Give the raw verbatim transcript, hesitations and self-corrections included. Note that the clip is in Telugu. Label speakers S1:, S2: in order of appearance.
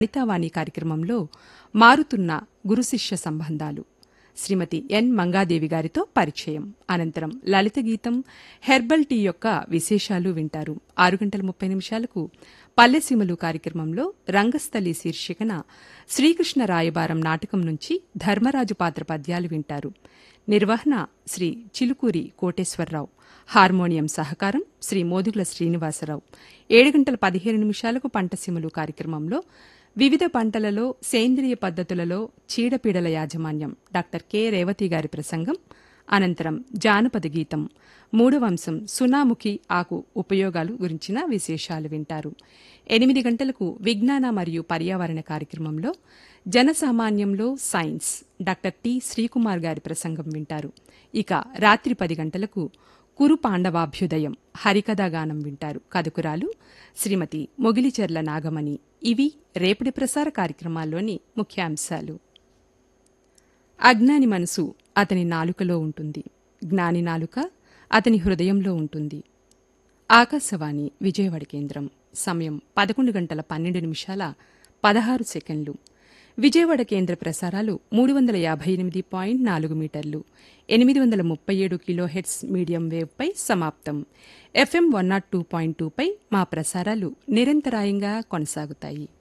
S1: లలితావాణి కార్యక్రమంలో మారుతున్న గురు శిష్య సంబంధాలు శ్రీమతి ఎన్ మంగాదేవి గారితో పరిచయం. అనంతరం లలిత గీతం, హెర్బల్ టీ యొక్క విశేషాలు వింటారు. ఆరు గంటల ముప్పై నిమిషాలకు పల్లెసీమలు కార్యక్రమంలో రంగస్థలి శీర్షికన శ్రీకృష్ణ రాయబారం నాటకం నుంచి ధర్మరాజు పాత్ర పద్యాలు వింటారు. నిర్వహణ శ్రీ చిలుకూరి కోటేశ్వరరావు. హార్మోనియం సహకారం శ్రీ మోదుగుల శ్రీనివాసరావు. ఏడు గంటల పదిహేను నిమిషాలకు పంటసీమలు కార్యక్రమంలో వివిధ పంటలలో సేంద్రియ పద్ధతులలో చీడపీడల యాజమాన్యం డాక్టర్ కె రేవతి గారి ప్రసంగం. అనంతరం జానపద గీతం మూడవంశం సునాముఖి ఆకు ఉపయోగాలు గురించిన విశేషాలు వింటారు. ఎనిమిది గంటలకు విజ్ఞాన మరియు పర్యావరణ కార్యక్రమంలో జనసామాన్యంలో సైన్స్ డాక్టర్ టి శ్రీకుమార్ గారి ప్రసంగం వింటారు. ఇక రాత్రి పది గంటలకు కురు పాండవాభ్యుదయం హరికథాగానం వింటారు. కథకురాలు శ్రీమతి మొగిలిచెర్ల నాగమణి. ఇవి రేపటి ప్రసార కార్యక్రమాల్లోని ముఖ్యాంశాలు. అజ్ఞాని మనసు అతని నాలుకలో ఉంటుంది, జ్ఞాని నాలుక అతని హృదయంలో ఉంటుంది. ఆకాశవాణి విజయవాడ కేంద్రం. సమయం పదకొండు గంటల పన్నెండు నిమిషాల పదహారు సెకండ్లు. విజయవాడ కేంద్ర ప్రసారాలు మూడు వందల యాభై ఎనిమిది పాయింట్ నాలుగు మీటర్లు, ఎనిమిది వందల ముప్పై ఏడు కిలోహెర్ట్జ్ మీడియం వేవ్పై సమాప్తం. FM one not two point టూపై మా ప్రసారాలు నిరంతరాయంగా కొనసాగుతాయి.